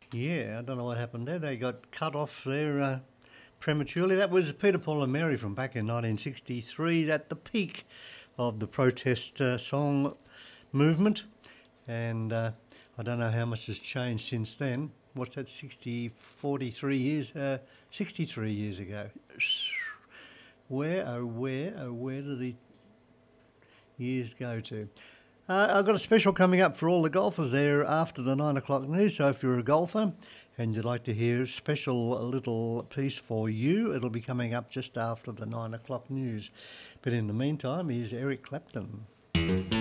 Yeah, I don't know what happened there. They got cut off there prematurely. That was Peter, Paul and Mary from back in 1963 at the peak of the protest song movement. And I don't know how much has changed since then. What's that, 43 years? 63 years ago. Where do the years go to? I've got a special coming up for all the golfers there after the 9 o'clock news. So if you're a golfer and you'd like to hear a special little piece for you, it'll be coming up just after the 9 o'clock news. But in the meantime, here's Eric Clapton.